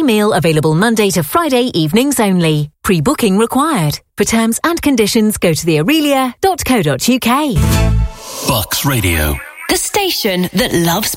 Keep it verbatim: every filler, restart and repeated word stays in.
meal available Monday to Friday evenings only. Pre-booking required. For terms and conditions, go to the aurelia dot co dot uk. Bucks Radio. The station that loves